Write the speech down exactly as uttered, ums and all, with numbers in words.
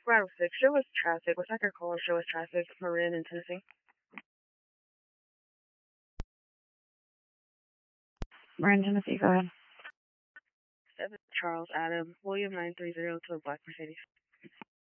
Route six, show us traffic. What's your caller? Show us traffic. Marin in Tennessee. Marin, Tennessee, go ahead. seven Charles Adam, William nine three zero to a black Mercedes.